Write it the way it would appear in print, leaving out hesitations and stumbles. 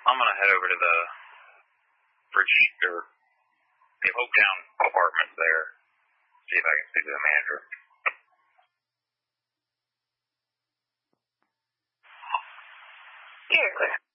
I'm going to head over to the the Hopetown apartments there, see if I can speak to the manager. You're clear.